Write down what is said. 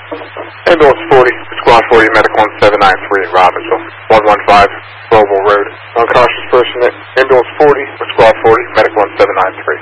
Ambulance 40, Squad 40, Medical 1793 in Robbinsville, 115 Global Road. Unconscious person, Ambulance 40, Squad 40, Medical 1793.